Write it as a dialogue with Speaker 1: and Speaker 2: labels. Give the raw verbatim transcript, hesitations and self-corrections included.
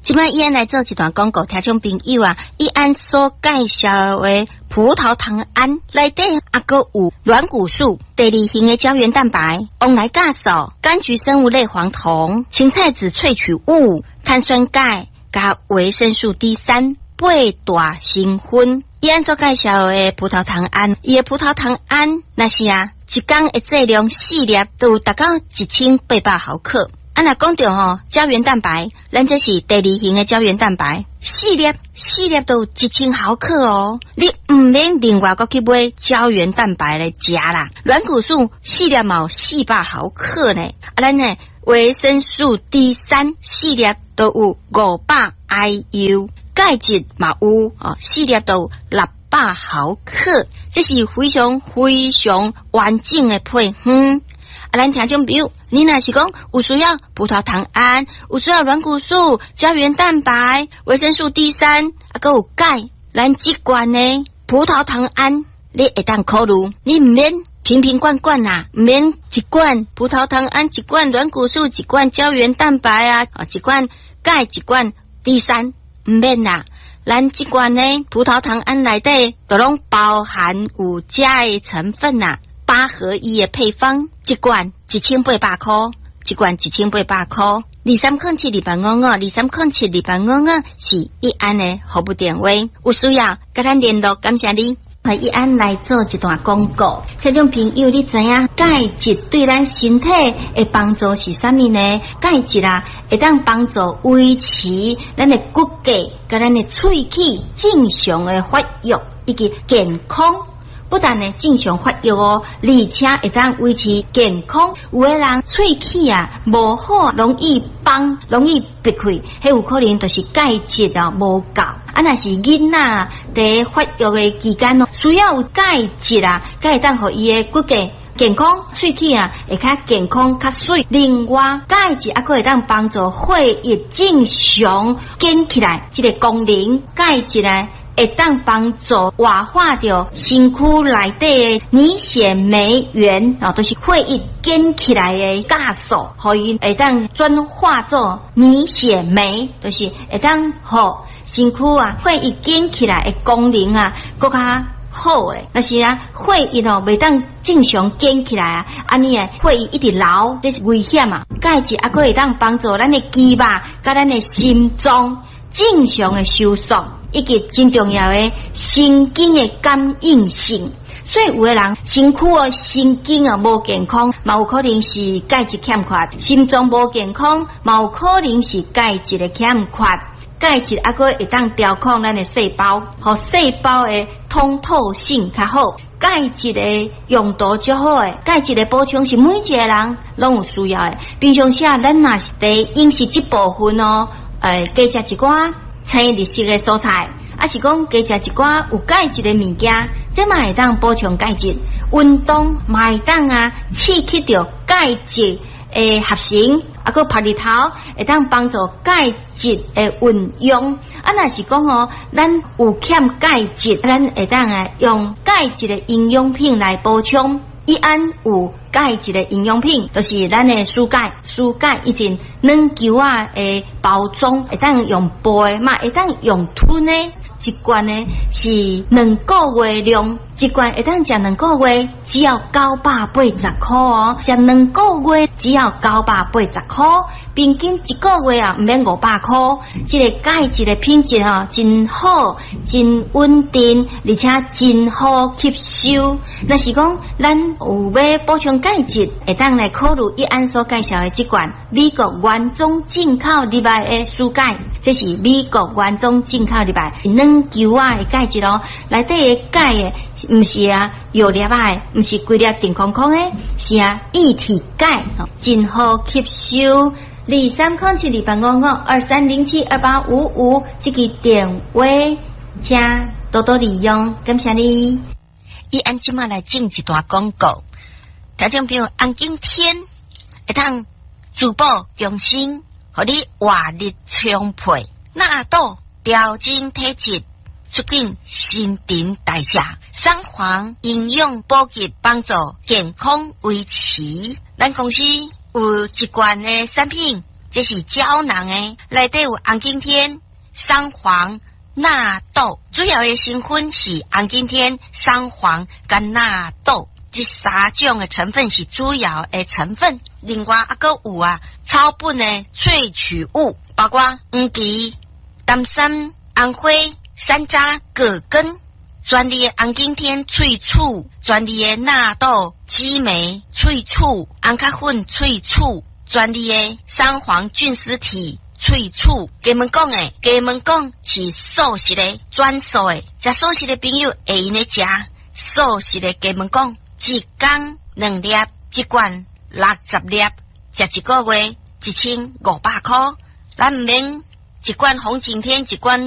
Speaker 1: 今摆伊安来做一段广告，听众朋友啊，伊安所介绍的葡萄糖胺内底还佫有软骨素、第二型的胶原蛋白、翁来酵素、柑橘生物类黄酮、芹菜籽萃取物、碳酸钙加维生素 D 三、八大成分。伊安所介绍的葡萄糖胺，伊的葡萄糖胺那是啊，一天的剂量四粒都有达到一千八百毫克。啊，若讲到吼胶原蛋白，咱这是第二型的胶原蛋白，四粒四粒都一千毫克哦，你唔免另外再去买胶原蛋白来食啦。软骨素四粒毛四百毫克呢，啊，咱呢维生素 D 三四粒都有五百 I U， 钙质嘛有哦，四粒都有六百毫克，这是非常非常完整的配方。啊，咱听众朋友，你若是讲有需要葡萄糖胺，有需要软骨素、胶原蛋白、维生素 D 三，啊，还有钙，咱这罐呢葡萄糖胺，你会当考虑，你唔免瓶瓶罐罐啦，唔免一罐葡萄糖胺，一罐软骨素，一罐胶原蛋白啊，啊，一罐钙，一罐 D 三，唔免啦。咱这罐呢葡萄糖胺内底都拢包含有钾的成分呐、啊。八合一的配方，一罐一千八百块，一罐一千八百块。二三空七二八五五，二三空七二八五五是一安的服务电话，有需要跟咱联络，感谢你。和一安来做一段广告，听众朋友，你知影钙质对咱身体的帮助是啥物呢？钙质啊，会当帮助维持咱的骨骼跟咱的喙齿正常的发育以及健康。不但呢正常发育哦，而且会当维持健康。有的人喙齿啊无好，容易崩，容易闭开，迄有可能就是钙质啊无够。啊，若是囡仔在发育的期间哦，需要有钙质啊，才会当互伊的骨骼健康，喙齿啊会较健康较水。另外，钙质还可会当帮助血液正常建起来，这个功能钙质呢。会当帮助活化掉身躯内底的凝血酶原，哦，都是血液建起来的酵素，可以会当转化做凝血酶，就是会当互身躯啊血液建起来的功能啊更加好诶。但是啊，血液哦袂当正常建起来啊，安尼诶血液一直流，这是危险啊。钙质还可以当帮助咱的肌肉甲咱的心脏正常的收缩。以及真重要的神经的感应性，所以有的人身躯哦神经啊无健康，嘛有可能是钙质欠缺；心脏无健康，嘛有可能是钙质的欠缺。钙质还佫会当调控咱的细胞，和细胞的通透性较好。钙质的用途较好诶，钙质的补充是每一个人拢有需要诶。平常时咱若是伫饮食这部分哦，诶，加食一寡青绿色的蔬菜，啊是讲加食一寡有钙质的物件，这嘛会当补充钙质。运动嘛会当啊刺激到钙质的合成，啊个晒日头会当帮助钙质的运用。啊，若是讲哦，咱有欠钙质，咱会当啊用钙质的营养品来补充。伊安有钙质的营养品，就是咱的蔬钙，蔬钙以前软球啊的包装，会当用杯嘛，会当用吞的。一罐呢是两个月量，一罐会当食两个月，只要九百八十块哦。食两个月只要九百八十块，平均一个月啊唔免五百块。这个钙质的品质哦，真好，真稳定，而且真好吸收。若是讲咱有要补充钙质，会当来考虑一安所介绍的这罐美国原装进口入来的蔬钙，这是美国原装进口入来软球啊的钙质咯，内底的钙的唔是啊药粒啊，唔是规粒定空空的，是啊液体钙，真好吸收。二三空七二八五五二三零七二八五五这个电话，请多多利用，感谢你。伊按即马来进一段广告，听众朋友，按今天会当珠宝用心，互你活力充沛，纳豆调整体质，促进新陈代谢，三黄营养补给，帮助健康维持。咱公司有一罐的产品， 这是胶囊诶，内底有红景天、桑黄、纳豆，主要的成分是红景天、桑黄跟纳豆。这三种的成分是主要的成分，另外还佫有啊草本的萃取物，包括黄芪、丹参、红花、山楂、葛根，专利的红景天萃取，专利的纳豆、激酶萃取，红咖粉萃取，专利的三黄菌丝体萃取。给们讲诶，给们讲是素食的专属的，食素食的朋友会用的食素食的，给们讲。一天两粒，一罐六十粒，食一个月一千五百块。咱唔免一罐红景天，一罐。